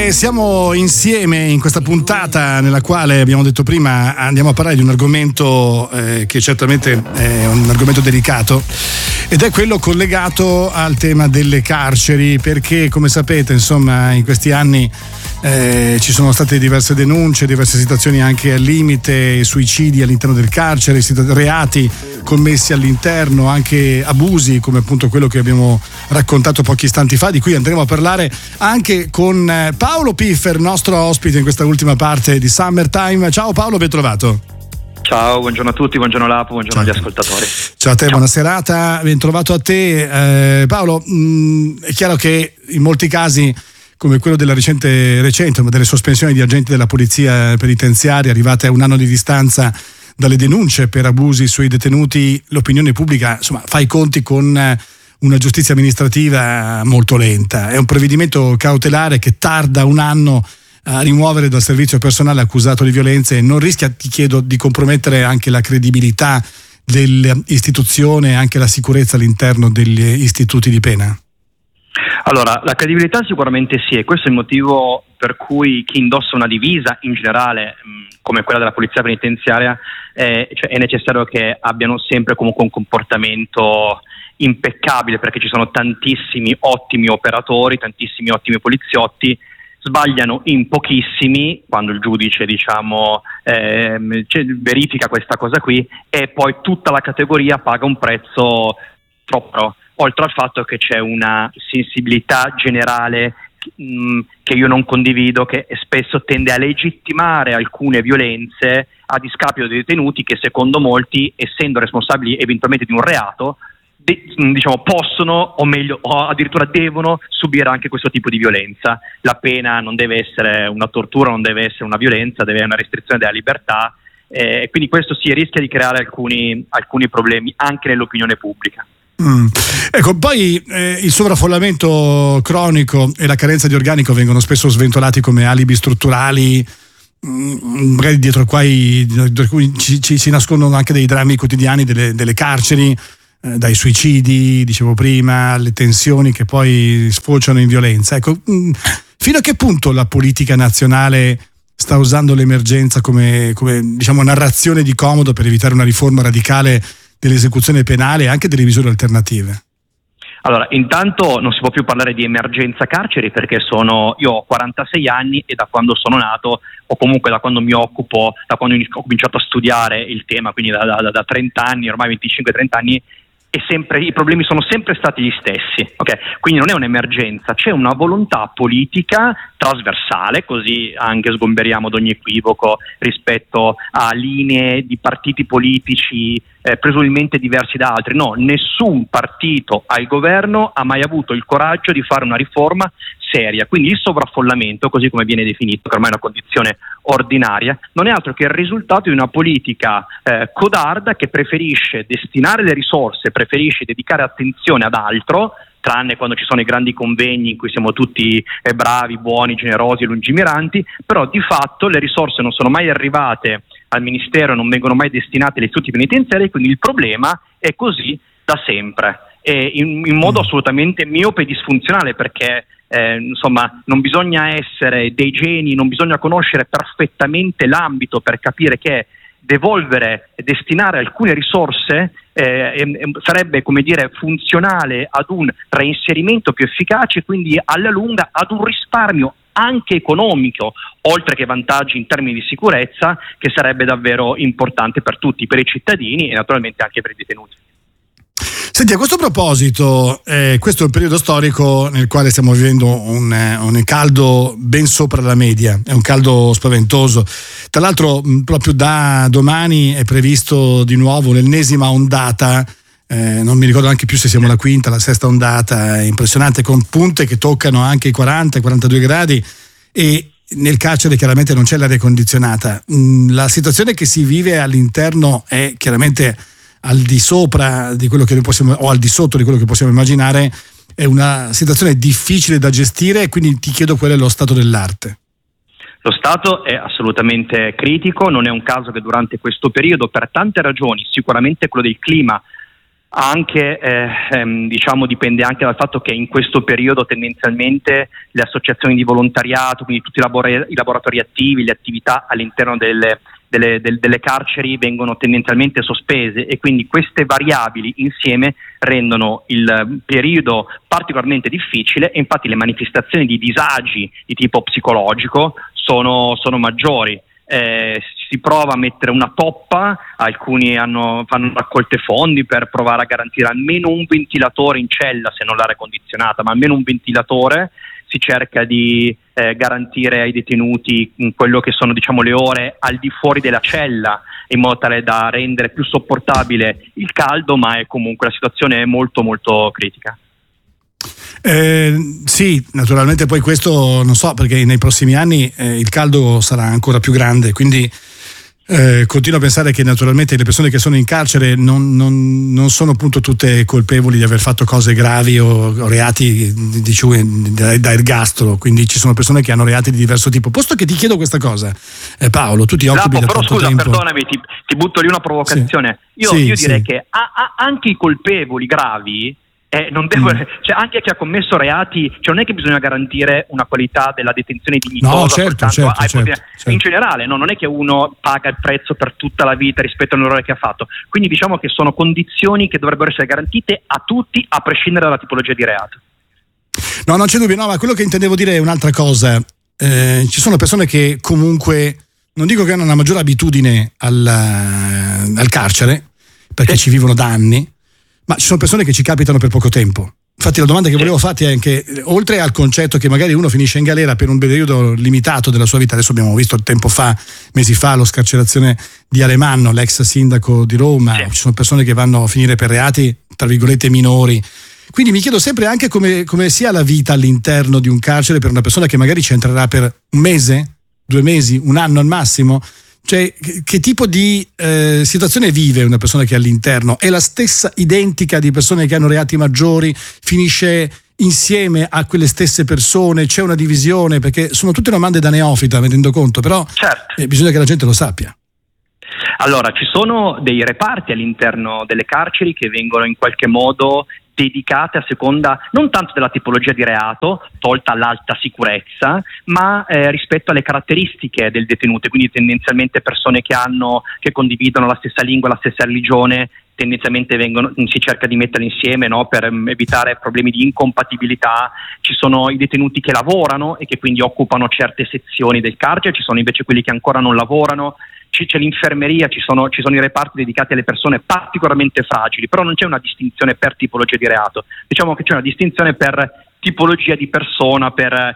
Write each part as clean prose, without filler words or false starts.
E siamo insieme in questa puntata nella quale abbiamo detto prima andiamo a parlare di un argomento che certamente è un argomento delicato ed è quello collegato al tema delle carceri, perché come sapete insomma in questi anni ci sono state diverse denunce, diverse situazioni anche al limite, suicidi all'interno del carcere, reati commessi all'interno, anche abusi come appunto quello che abbiamo raccontato pochi istanti fa, di cui andremo a parlare anche con Paolo Piffer, nostro ospite in questa ultima parte di Summertime. Ciao Paolo, ben trovato. Ciao, buongiorno a tutti, buongiorno Lapo, buongiorno agli ascoltatori. Ciao a te, buona serata, ben trovato a te. Paolo, è chiaro che in molti casi come quello della recente delle sospensioni di agenti della polizia penitenziaria arrivate a un anno di distanza dalle denunce per abusi sui detenuti, l'opinione pubblica insomma fa i conti con una giustizia amministrativa molto lenta. È un provvedimento cautelare che tarda un anno a rimuovere dal servizio personale accusato di violenze e non rischia, ti chiedo, di compromettere anche la credibilità dell'istituzione e anche la sicurezza all'interno degli istituti di pena? Allora, la credibilità sicuramente sì, e questo è il motivo per cui chi indossa una divisa in generale, come quella della polizia penitenziaria, è necessario che abbiano sempre comunque un comportamento impeccabile, perché ci sono tantissimi ottimi operatori, tantissimi ottimi poliziotti, sbagliano in pochissimi quando il giudice verifica questa cosa qui, e poi tutta la categoria paga un prezzo troppo, oltre al fatto che c'è una sensibilità generale che io non condivido, che spesso tende a legittimare alcune violenze a discapito dei detenuti che secondo molti, essendo responsabili eventualmente di un reato, possono o addirittura devono subire anche questo tipo di violenza. La pena non deve essere una tortura, non deve essere una violenza, deve essere una restrizione della libertà, e quindi questo si rischia di creare alcuni problemi anche nell'opinione pubblica. Ecco, poi il sovraffollamento cronico e la carenza di organico vengono spesso sventolati come alibi strutturali, magari dietro cui ci si nascondono anche dei drammi quotidiani delle carceri, dai suicidi, dicevo prima, alle tensioni che poi sfociano in violenza. Ecco, fino a che punto la politica nazionale sta usando l'emergenza come narrazione di comodo per evitare una riforma radicale dell'esecuzione penale e anche delle misure alternative? Allora, intanto non si può più parlare di emergenza carceri, perché io ho 46 anni e da quando sono nato, o comunque da quando da quando ho cominciato a studiare il tema, quindi da 30 anni, ormai 25-30 anni, i problemi sono sempre stati gli stessi, okay? Quindi non è un'emergenza, c'è una volontà politica trasversale, così anche sgomberiamo ad ogni equivoco rispetto a linee di partiti politici presumibilmente diversi da altri. No, nessun partito al governo ha mai avuto il coraggio di fare una riforma seria, quindi il sovraffollamento, così come viene definito, che ormai è una condizione ordinaria, non è altro che il risultato di una politica codarda che preferisce destinare le risorse, preferisce dedicare attenzione ad altro, tranne quando ci sono i grandi convegni in cui siamo tutti bravi, buoni, generosi e lungimiranti, però di fatto le risorse non sono mai arrivate al Ministero, non vengono mai destinate agli istituti penitenziari, quindi il problema è così da sempre, e in modo assolutamente miope e disfunzionale, perché non bisogna essere dei geni, non bisogna conoscere perfettamente l'ambito per capire che devolvere e destinare alcune risorse sarebbe, come dire, funzionale ad un reinserimento più efficace, quindi alla lunga ad un risparmio anche economico, oltre che vantaggi in termini di sicurezza, che sarebbe davvero importante per tutti, per i cittadini e naturalmente anche per i detenuti. Senti, a questo proposito, questo è un periodo storico nel quale stiamo vivendo un caldo ben sopra la media, è un caldo spaventoso. Tra l'altro, proprio da domani è previsto di nuovo l'ennesima ondata, non mi ricordo anche più se siamo la quinta, la sesta ondata, è impressionante, con punte che toccano anche i 40-42 gradi, e nel carcere chiaramente non c'è l'aria condizionata. La situazione che si vive all'interno è chiaramente al di sopra di quello che noi possiamo, o al di sotto di quello che possiamo immaginare. È una situazione difficile da gestire, quindi ti chiedo qual è lo stato dell'arte. Lo stato è assolutamente critico, non è un caso che durante questo periodo, per tante ragioni, sicuramente quello del clima Anche diciamo dipende anche dal fatto che in questo periodo tendenzialmente le associazioni di volontariato, quindi tutti i laboratori attivi, le attività all'interno delle carceri vengono tendenzialmente sospese, e quindi queste variabili insieme rendono il periodo particolarmente difficile, e infatti le manifestazioni di disagi di tipo psicologico sono maggiori. Si prova a mettere una toppa, alcuni fanno raccolte fondi per provare a garantire almeno un ventilatore in cella, se non l'aria condizionata, ma almeno un ventilatore. Si cerca di garantire ai detenuti quello che sono, diciamo, le ore al di fuori della cella, in modo tale da rendere più sopportabile il caldo, ma comunque la situazione è molto molto critica. Sì, naturalmente poi questo non so, perché nei prossimi anni il caldo sarà ancora più grande, quindi continuo a pensare che naturalmente le persone che sono in carcere non sono appunto tutte colpevoli di aver fatto cose gravi o reati da ergastolo, quindi ci sono persone che hanno reati di diverso tipo. Posto che ti chiedo questa cosa, Paolo, tu ti occupi da tanto scusa, tempo. Perdonami, ti butto lì una provocazione. Io direi che anche i colpevoli gravi non devo, cioè anche chi ha commesso reati, cioè non è che bisogna garantire una qualità della detenzione dignitosa, no, certo. In generale non è che uno paga il prezzo per tutta la vita rispetto all'errore che ha fatto, quindi diciamo che sono condizioni che dovrebbero essere garantite a tutti, a prescindere dalla tipologia di reato. No, non c'è dubbio, no, ma quello che intendevo dire è un'altra cosa. Ci sono persone che comunque, non dico che hanno una maggiore abitudine al carcere, perché ci vivono da anni, ma ci sono persone che ci capitano per poco tempo. Infatti la domanda che volevo farti è anche, oltre al concetto che magari uno finisce in galera per un periodo limitato della sua vita, adesso abbiamo visto mesi fa, lo scarcerazione di Alemanno, l'ex sindaco di Roma, ci sono persone che vanno a finire per reati, tra virgolette, minori. Quindi mi chiedo sempre anche come sia la vita all'interno di un carcere per una persona che magari ci entrerà per un mese, 2 mesi, un anno al massimo. Cioè, che tipo di situazione vive una persona che è all'interno? È la stessa identica di persone che hanno reati maggiori? Finisce insieme a quelle stesse persone? C'è una divisione? Perché sono tutte domande da neofita, mi rendo conto, però bisogna che la gente lo sappia. Allora, ci sono dei reparti all'interno delle carceri che vengono in qualche modo dedicate a seconda non tanto della tipologia di reato, tolta l'alta sicurezza, ma rispetto alle caratteristiche del detenuto, quindi tendenzialmente persone che condividono la stessa lingua, la stessa religione, tendenzialmente si cerca di metterle insieme, no, per evitare problemi di incompatibilità. Ci sono i detenuti che lavorano e che quindi occupano certe sezioni del carcere, ci sono invece quelli che ancora non lavorano. C'è l'infermeria, ci sono i reparti dedicati alle persone particolarmente fragili, però non c'è una distinzione per tipologia di reato, diciamo che c'è una distinzione per tipologia di persona, a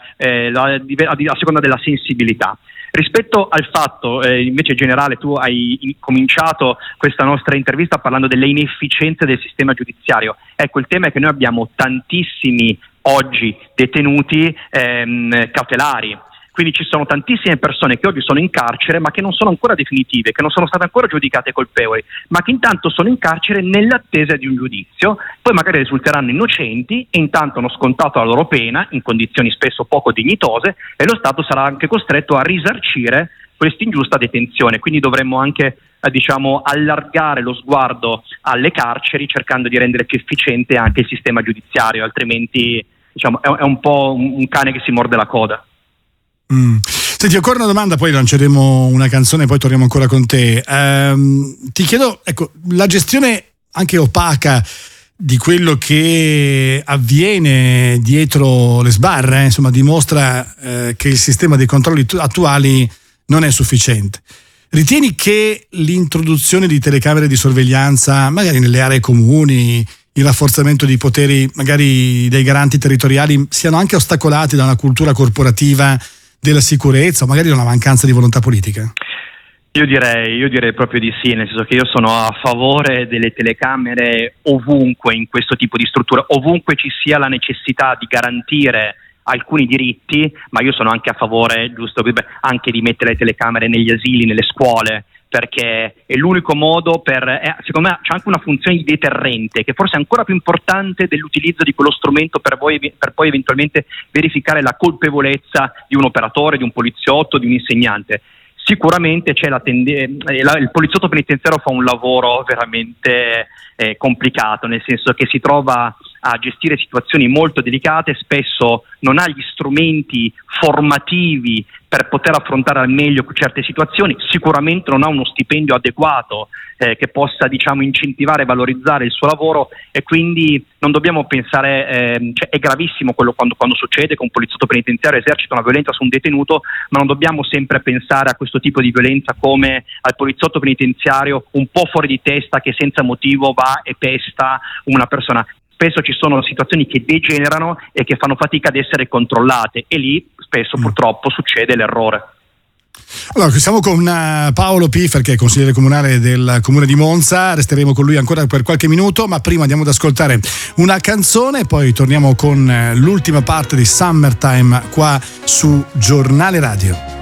seconda della sensibilità. Rispetto al fatto, invece generale, tu hai cominciato questa nostra intervista parlando delle inefficienze del sistema giudiziario. Ecco, il tema è che noi abbiamo tantissimi oggi detenuti cautelari. Quindi ci sono tantissime persone che oggi sono in carcere ma che non sono ancora definitive, che non sono state ancora giudicate colpevoli, ma che intanto sono in carcere nell'attesa di un giudizio, poi magari risulteranno innocenti e intanto hanno scontato la loro pena in condizioni spesso poco dignitose, e lo Stato sarà anche costretto a risarcire questa ingiusta detenzione. Quindi dovremmo anche allargare lo sguardo alle carceri, cercando di rendere più efficiente anche il sistema giudiziario, altrimenti è un po' un cane che si morde la coda. Senti, ancora una domanda, poi lanceremo una canzone e poi torniamo ancora con te. Ti chiedo, ecco, la gestione anche opaca di quello che avviene dietro le sbarre, dimostra che il sistema dei controlli attuali non è sufficiente. Ritieni che l'introduzione di telecamere di sorveglianza, magari nelle aree comuni, il rafforzamento di poteri magari dei garanti territoriali, siano anche ostacolati da una cultura corporativa della sicurezza o magari da una mancanza di volontà politica? Io direi proprio di sì, nel senso che io sono a favore delle telecamere ovunque in questo tipo di struttura, ovunque ci sia la necessità di garantire alcuni diritti, ma io sono anche a favore, giusto, anche di mettere le telecamere negli asili, nelle scuole, perché è l'unico modo secondo me c'è anche una funzione di deterrente che forse è ancora più importante dell'utilizzo di quello strumento per poi eventualmente verificare la colpevolezza di un operatore, di un poliziotto, di un insegnante. sicuramente c'è il poliziotto penitenziario fa un lavoro veramente complicato, nel senso che si trova a gestire situazioni molto delicate, spesso non ha gli strumenti formativi per poter affrontare al meglio certe situazioni, sicuramente non ha uno stipendio adeguato che possa, diciamo, incentivare e valorizzare il suo lavoro, e quindi non dobbiamo pensare, cioè è gravissimo quello quando succede che un poliziotto penitenziario esercita una violenza su un detenuto, ma non dobbiamo sempre pensare a questo tipo di violenza come al poliziotto penitenziario un po' fuori di testa che senza motivo va e pesta una persona. Spesso ci sono situazioni che degenerano e che fanno fatica ad essere controllate, e lì spesso purtroppo succede l'errore. Allora, siamo con Paolo Piffer, che è consigliere comunale del comune di Monza. Resteremo con lui ancora per qualche minuto, ma prima andiamo ad ascoltare una canzone e poi torniamo con l'ultima parte di Summertime qua su Giornale Radio.